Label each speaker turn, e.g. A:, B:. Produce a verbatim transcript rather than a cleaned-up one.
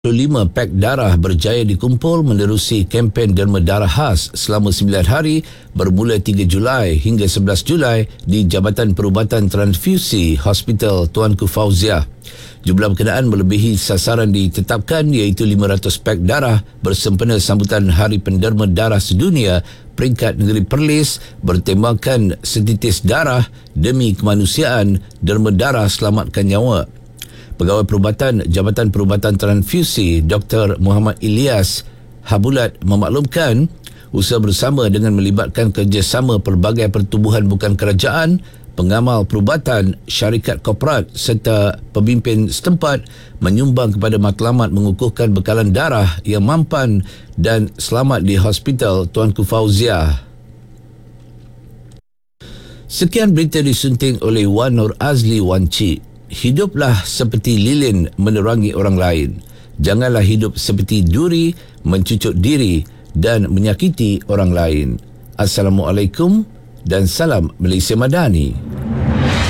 A: lima pak darah berjaya dikumpul menerusi kempen derma darah khas selama sembilan hari bermula tiga Julai hingga sebelas Julai di Jabatan Perubatan Transfusi Hospital Tuanku Fauziah. Jumlah berkenaan melebihi sasaran ditetapkan iaitu lima ratus pak darah bersempena sambutan Hari Penderma Darah Sedunia. Peringkat negeri Perlis bertemakan setitis darah demi kemanusiaan, derma darah selamatkan nyawa. Pegawai Perubatan Jabatan Perubatan Transfusi Doktor Muhammad Ilyas Habulat memaklumkan usaha bersama dengan melibatkan kerjasama pelbagai pertubuhan bukan kerajaan, pengamal perubatan, syarikat korporat serta pemimpin setempat menyumbang kepada matlamat mengukuhkan bekalan darah yang mampan dan selamat di Hospital Tuanku Fauziah. Sekian berita disunting oleh Wan Nur Azli Wan Cik. Hiduplah seperti lilin menerangi orang lain. Janganlah hidup seperti duri mencucuk diri dan menyakiti orang lain. Assalamualaikum dan salam Malaysia Madani.